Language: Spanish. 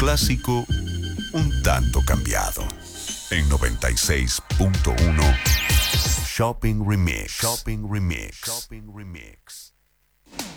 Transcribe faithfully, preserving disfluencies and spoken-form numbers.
clásico un tanto cambiado. En noventa y seis punto uno Shopping Remix. Shopping Remix. Shopping Remix.